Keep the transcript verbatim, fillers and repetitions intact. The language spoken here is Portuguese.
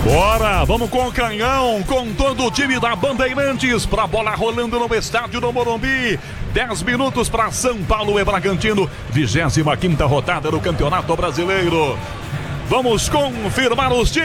Bora, vamos com o canhão, com todo o time da Bandeirantes, pra bola rolando no estádio do Morumbi. dez minutos para São Paulo e Bragantino, vigésima quinta rodada do Campeonato Brasileiro. Vamos confirmar os times.